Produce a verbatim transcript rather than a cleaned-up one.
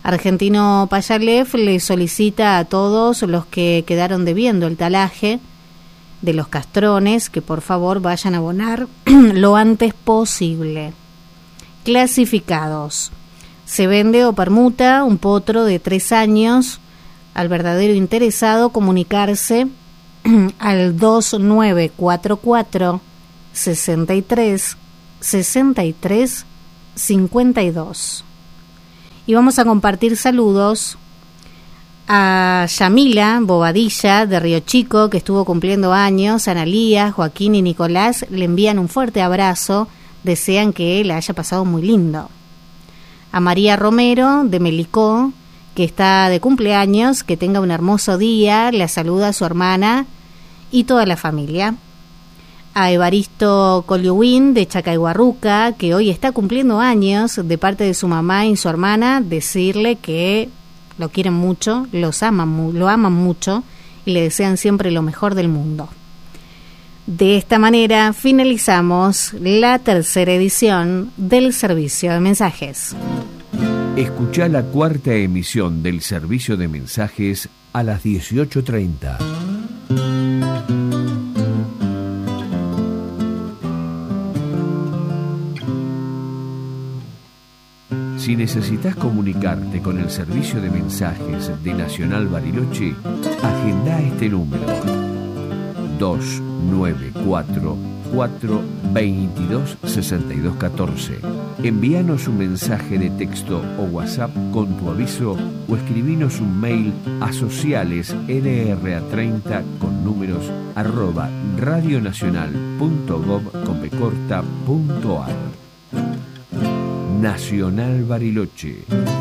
Argentino Payalev le solicita a todos los que quedaron debiendo el talaje de los castrones que por favor vayan a abonar lo antes posible. Clasificados. Se vende o permuta un potro de tres años. Al verdadero interesado comunicarse al dos nueve cuatro cuatro, sesenta y tres, sesenta y tres, cincuenta y dos. Y vamos a compartir saludos a Yamila Bobadilla de Río Chico, que estuvo cumpliendo años. Analía, Joaquín y Nicolás le envían un fuerte abrazo, desean que la haya pasado muy lindo. A María Romero de Melicó, que está de cumpleaños, que tenga un hermoso día, la saluda a su hermana y toda la familia. A Evaristo Coliuín de Chacaihuarruca, que hoy está cumpliendo años, de parte de su mamá y su hermana, decirle que lo quieren mucho, los aman, lo aman mucho y le desean siempre lo mejor del mundo. De esta manera finalizamos la tercera edición del Servicio de Mensajes. Escuchá la cuarta emisión del Servicio de Mensajes a las dieciocho treinta. Si necesitas comunicarte con el servicio de mensajes de Nacional Bariloche, agenda este número: dos nueve cuatro, cuatro veintidós, sesenta y dos catorce. Envíanos un mensaje de texto o WhatsApp con tu aviso o escribinos un mail a sociales n r a treinta con números arroba radionacional.gov.ar. Nacional Bariloche.